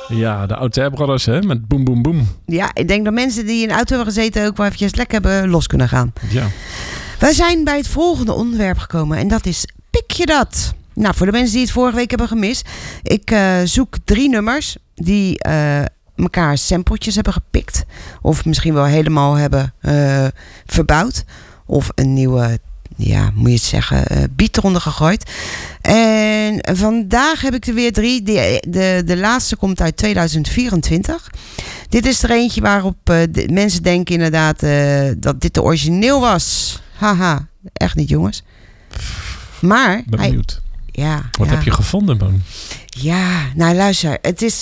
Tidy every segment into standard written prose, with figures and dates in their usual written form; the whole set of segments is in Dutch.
Ja, de Outer Brothers, hè? Met boem, boem, boem. Ja, ik denk dat mensen die in de auto hebben gezeten ook wel eventjes lekker hebben los kunnen gaan. Ja. We zijn bij het volgende onderwerp gekomen en dat is Pik je dat? Nou, voor de mensen die het vorige week hebben gemist. Ik zoek 3 nummers die elkaar sampletjes hebben gepikt. Of misschien wel helemaal hebben verbouwd. Of een nieuwe, ja, moet je het zeggen, beat eronder gegooid. En vandaag heb ik er weer 3. De laatste komt uit 2024. Dit is er eentje waarop mensen denken inderdaad dat dit de origineel was. Haha, echt niet, jongens. Maar Ben benieuwd. Wat heb je gevonden, man? Ja, nou luister. Het is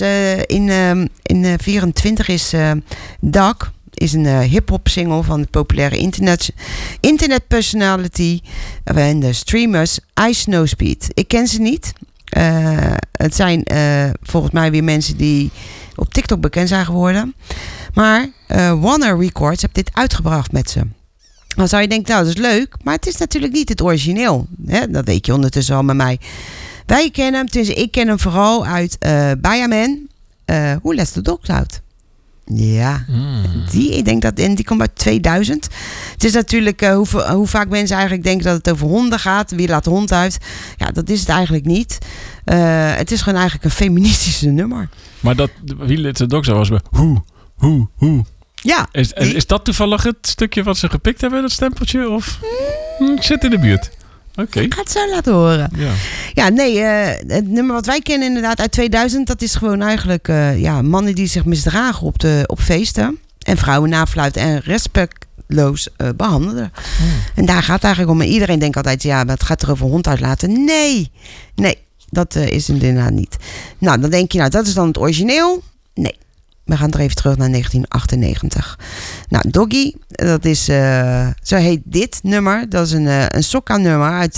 in 24 is Dark is een hip-hop single van de populaire internet personality en de streamers Ice Snowspeed. Ik ken ze niet. Het zijn volgens mij weer mensen die op TikTok bekend zijn geworden. Maar Warner Records heeft dit uitgebracht met ze. Dan zou je denken, nou dat is leuk, maar het is natuurlijk niet het origineel. Hè? Dat weet je ondertussen al met mij. Wij kennen hem, dus ik ken hem vooral uit Bayaman, Who Lets the Dogs Out. Ja, ik denk dat, en die komt uit 2000. Het is natuurlijk hoe vaak mensen eigenlijk denken dat het over honden gaat. Wie laat de hond uit? Ja, dat is het eigenlijk niet. Het is gewoon eigenlijk een feministische nummer. Maar dat Wie Let the Dogs Out was bij hoe. Ja. Is dat toevallig het stukje wat ze gepikt hebben, dat stempeltje? Of ik zit in de buurt? Oké. Ik ga het zo laten horen. Ja, nee, het nummer wat wij kennen inderdaad uit 2000... dat is gewoon eigenlijk mannen die zich misdragen op feesten... en vrouwen nafluiten en respectloos behandelen. En daar gaat het eigenlijk om. En iedereen denkt altijd, ja, maar het gaat er over hond uitlaten. Nee, dat is het inderdaad niet. Nou, dan denk je, nou, dat is dan het origineel. Nee. We gaan er even terug naar 1998. Nou, Doggy, dat is, zo heet dit nummer. Dat is een Soca-nummer uit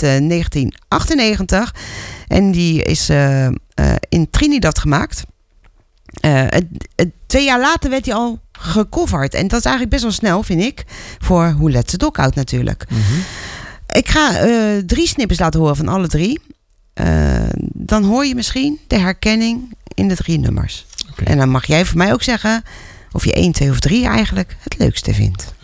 1998. En die is in Trinidad gemaakt. 2 jaar later werd hij al gecoverd. En dat is eigenlijk best wel snel, vind ik. Voor Who Lets the Dog Out natuurlijk. Mm-hmm. Ik ga 3 snippets laten horen van alle 3. Dan hoor je misschien de herkenning in de 3 nummers. Okay. En dan mag jij voor mij ook zeggen of je 1, 2 of 3 eigenlijk het leukste vindt.